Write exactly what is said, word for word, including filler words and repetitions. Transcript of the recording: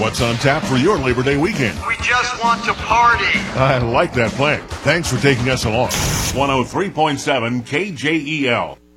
What's on tap for your Labor Day weekend? We just want to party. I like that plan. Thanks for taking us along. one oh three point seven K J E L.